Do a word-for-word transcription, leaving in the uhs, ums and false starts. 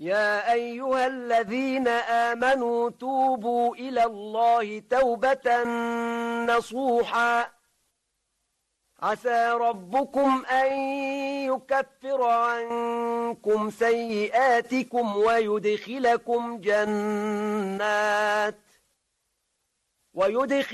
يا أيها الذين آمنوا توبوا إلى الله توبة نصوحا عسى ربكم أن يكفر عنكم سيئاتكم ويدخلكم جنات ويدخل